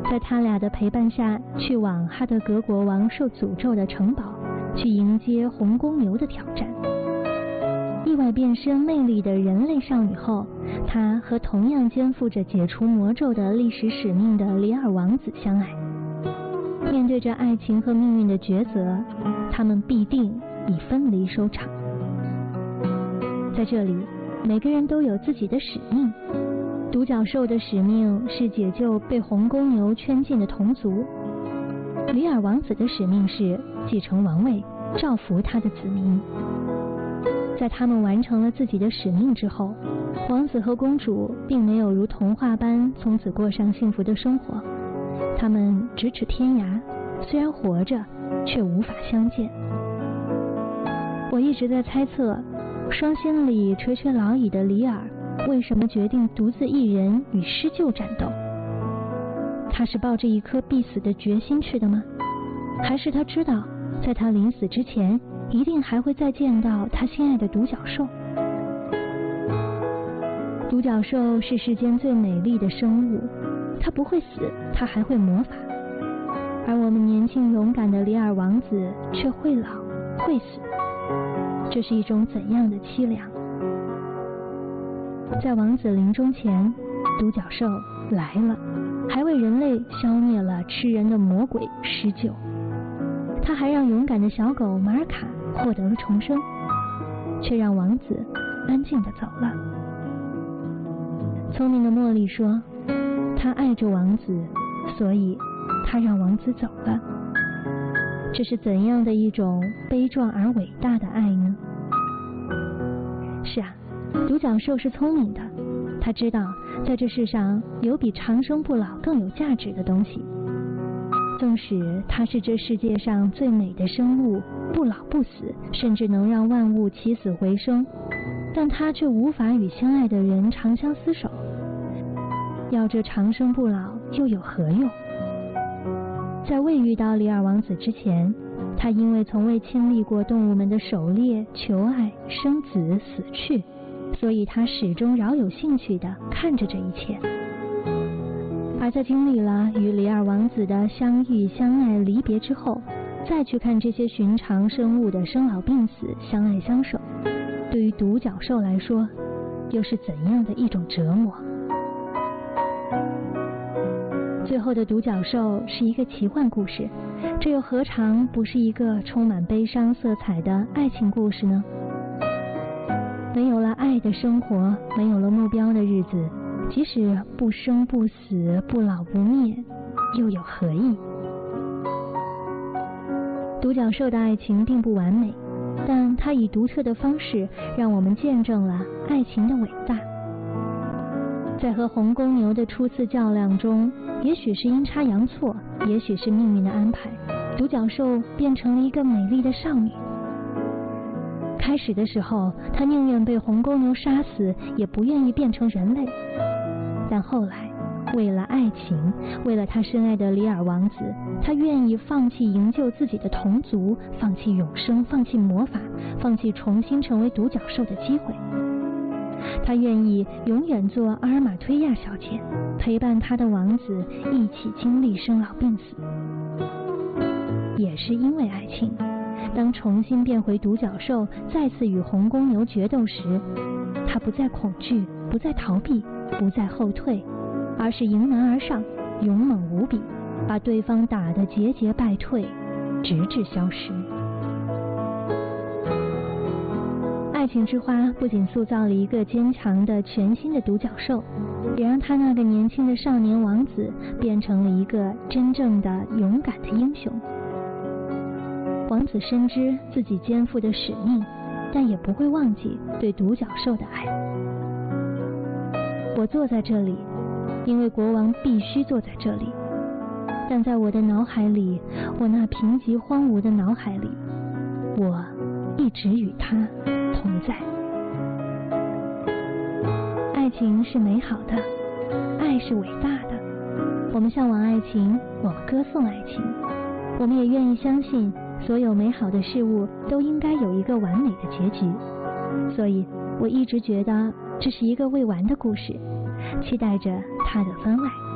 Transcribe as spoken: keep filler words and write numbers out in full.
在他俩的陪伴下，去往哈德格国王受诅咒的城堡，去迎接红公牛的挑战。意外变身魅力的人类少女后，她和同样肩负着解除魔咒的历史使命的里尔王子相爱。面对着爱情和命运的抉择，他们必定以分离收场。在这里，每个人都有自己的使命。独角兽的使命是解救被红公牛圈禁的同族，里尔王子的使命是继承王位，造福他的子民。在他们完成了自己的使命之后，王子和公主并没有如童话般从此过上幸福的生活，他们咫尺天涯，虽然活着，却无法相见。我一直在猜测，双心里垂垂老矣的里尔为什么决定独自一人与狮鹫战斗？他是抱着一颗必死的决心去的吗？还是他知道，在他临死之前，一定还会再见到他心爱的独角兽？独角兽是世间最美丽的生物，它不会死，它还会魔法。而我们年轻勇敢的里尔王子却会老，会死。这是一种怎样的凄凉？在王子临终前，独角兽来了，还为人类消灭了吃人的魔鬼狮鹫。他还让勇敢的小狗马尔卡获得了重生，却让王子安静地走了。聪明的茉莉说，他爱着王子，所以他让王子走了。这是怎样的一种悲壮而伟大的爱呢？是啊，独角兽是聪明的，他知道在这世上有比长生不老更有价值的东西。纵使它是这世界上最美的生物，不老不死，甚至能让万物起死回生，但它却无法与相爱的人长相厮守。要这长生不老又有何用？在未遇到里尔王子之前，他因为从未亲历过动物们的狩猎、求爱、生子、死去，所以他始终饶有兴趣地看着这一切。而在经历了与里尔王子的相遇、相爱、离别之后，再去看这些寻常生物的生老病死、相爱相守，对于独角兽来说，又是怎样的一种折磨？最后的独角兽是一个奇幻故事，这又何尝不是一个充满悲伤色彩的爱情故事呢？没有了爱的生活，没有了目标的日子，即使不生不死，不老不灭，又有何意？独角兽的爱情并不完美，但它以独特的方式让我们见证了爱情的伟大。在和红公牛的初次较量中，也许是阴差阳错，也许是命运的安排，独角兽变成了一个美丽的少女。开始的时候，她宁愿被红公牛杀死，也不愿意变成人类。但后来，为了爱情，为了她深爱的里尔王子，她愿意放弃营救自己的同族，放弃永生，放弃魔法，放弃重新成为独角兽的机会。她愿意永远做阿尔玛推亚小姐，陪伴她的王子一起经历生老病死。也是因为爱情，当重新变回独角兽，再次与红公牛决斗时，她不再恐惧，不再逃避，不再后退，而是迎难而上，勇猛无比，把对方打得节节败退，直至消失。爱情之花不仅塑造了一个坚强的全新的独角兽，也让他那个年轻的少年王子变成了一个真正的勇敢的英雄。王子深知自己肩负的使命，但也不会忘记对独角兽的爱。我坐在这里，因为国王必须坐在这里，但在我的脑海里，我那贫瘠荒芜的脑海里，我一直与他同在。爱情是美好的，爱是伟大的，我们向往爱情，我们歌颂爱情，我们也愿意相信所有美好的事物都应该有一个完美的结局。所以我一直觉得这是一个未完的故事，期待着它的番外。